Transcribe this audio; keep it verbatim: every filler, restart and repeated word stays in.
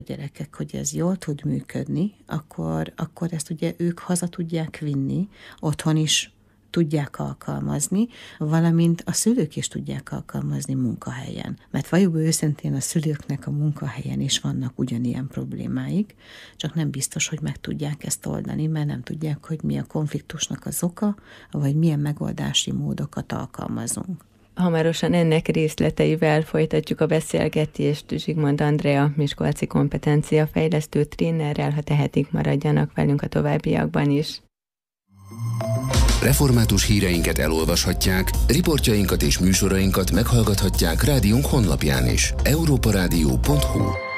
gyerekek, hogy ez jól tud működni, akkor, akkor ezt ugye ők haza tudják vinni, otthon is tudják alkalmazni, valamint a szülők is tudják alkalmazni munkahelyen. Mert valljuk őszintén, a szülőknek a munkahelyen is vannak ugyanilyen problémáik, csak nem biztos, hogy meg tudják ezt oldani, mert nem tudják, hogy mi a konfliktusnak az oka, vagy milyen megoldási módokat alkalmazunk. Hamarosan ennek részleteivel folytatjuk a beszélgetést Zsigmond Andrea miskolci kompetenciafejlesztő trénerrel, ha tehetik, maradjanak velünk a továbbiakban is. Református híreinket elolvashatják, riportjainkat és műsorainkat meghallgathatják rádiónk honlapján is. európa rádió pont hu